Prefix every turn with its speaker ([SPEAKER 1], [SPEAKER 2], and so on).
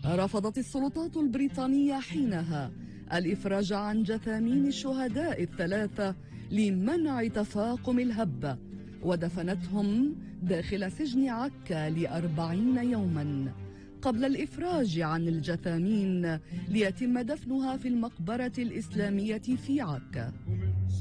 [SPEAKER 1] رفضت السلطات البريطانية حينها الإفراج عن جثامين الشهداء الثلاثة لمنع تفاقم الهبة، ودفنتهم داخل سجن عكا ل40 يوما قبل الإفراج عن الجثامين ليتم دفنها في المقبرة الإسلامية في عكا.